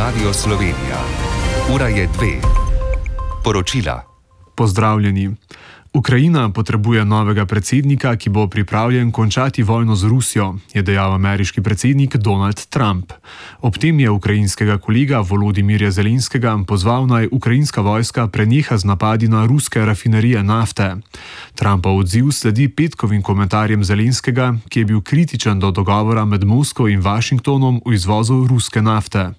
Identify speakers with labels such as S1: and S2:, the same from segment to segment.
S1: Radio Slovenija. Ura je 2. Poročila.
S2: Pozdravljeni. Ukrajina potrebuje novega predsednika, ki bo pripravljen končati vojno z Rusijo, je dejal ameriški predsednik Donald Trump. Ob tem je ukrajinskega kolega Volodimirja Zelenskega pozval, naj ukrajinska vojska preneha z napadi na ruske rafinerije nafte. Trumpov odziv sledi petkovim komentarjem Zelenskega, ki je bil kritičen do dogovora med Moskvo in Washingtonom o izvozu ruske nafte.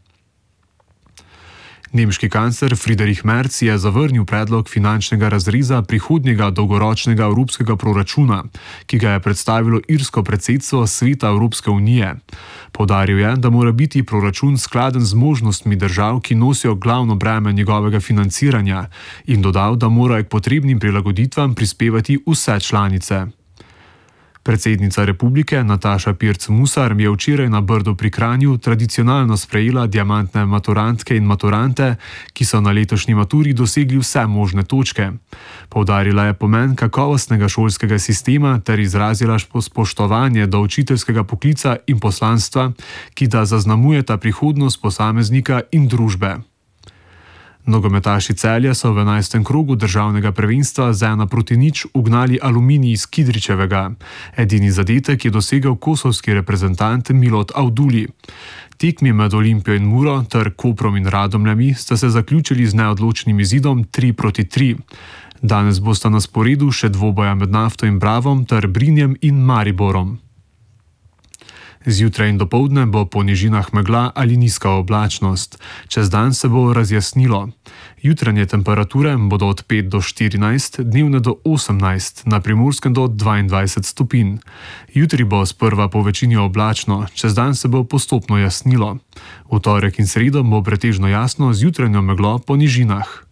S2: Nemški kancler Friedrich Merz je zavrnil predlog finančnega razreza prihodnjega dolgoročnega evropskega proračuna, ki ga je predstavilo irsko predsedstvo Sveta Evropske unije. Poudaril je, da mora biti proračun skladen z možnostmi držav, ki nosijo glavno breme njegovega financiranja, in dodal, da morajo k potrebnim prilagoditvam prispevati vse članice. Predsednica republike Nataša Pirc Musar je včeraj na Brdu pri Kranju tradicionalno sprejela diamantne maturantke in maturante, ki so na letošnji maturi dosegli vse možne točke. Poudarila je pomen kakovostnega šolskega sistema ter izrazila spoštovanje do učiteljskega poklica in poslanstva, ki da zaznamujeta prihodnost posameznika in družbe. Nogometaši Celja so v 11. krogu državnega prvenstva z 1:0 ugnali Aluminij iz Kidričevega. Edini zadetek je dosegel kosovski reprezentant Milot Avduli. Tekmi med Olimpijo in Muro ter Koprom in Radomljami sta se zaključili z neodločnim izidom 3:3. Danes bosta na sporedu še dvoboja med Nafto in Bravom ter Brinjem in Mariborom. Zjutraj in dopoldne bo po nižinah megla ali nizka oblačnost. Čez dan se bo razjasnilo. Jutranje temperature bodo od 5 do 14, dnevne do 18, na Primorskem do 22 stopinj. Jutri bo sprva po večini oblačno, čez dan se bo postopno jasnilo. V torek in sredo bo pretežno jasno z jutranjo meglo po nižinah.